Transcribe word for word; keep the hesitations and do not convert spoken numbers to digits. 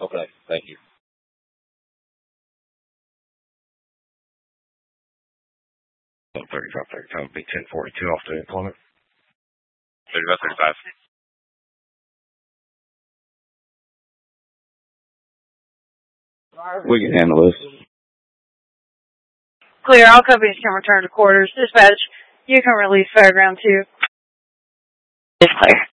Okay, thank you. thirty-five, thirty-five, be ten forty-two off the employment. thirty-five, thirty-five. We can handle this. Clear, all companies can return to quarters. Dispatch, you can release Fairground two. It's clear.